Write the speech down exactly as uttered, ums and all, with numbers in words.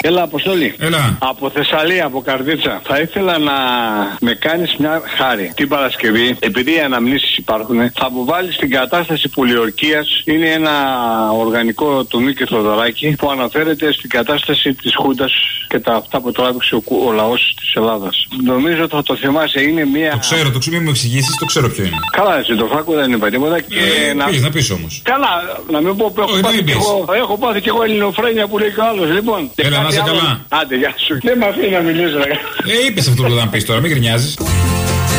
Έλα, Αποστόλη. Έλα. Από Θεσσαλία, από Καρδίτσα. Θα ήθελα να με κάνεις μια χάρη. Την Παρασκευή, επειδή οι αναμνήσεις υπάρχουν, θα μου βάλεις την κατάσταση πολιορκίας. Είναι ένα οργανικό του Μίκη Θοδωράκη που αναφέρεται στην κατάσταση της Χούντας και τα αυτά που τράβηξε ο, ο λαός της Ελλάδας. Νομίζω θα το θυμάσαι, είναι μια. Το ξέρω, το ξέρω, μην μου εξηγήσεις, το ξέρω ποιο είναι. Καλά, εσύ το φάκο δεν είπα τίποτα. Και ε, να πεις, να πεις όμως. Καλά, να μην πω που έχω, πάθει, και εγώ, έχω πάθει και εγώ ελληνοφρένεια που λέει κι ο άλλος. Λοιπόν, έλα, να είσαι καλά. Άντε, γεια σου. Δεν με αφήνει να μιλήσω. Ε, είπες αυτό που θα πεις τώρα, μην γκρινιάζεις.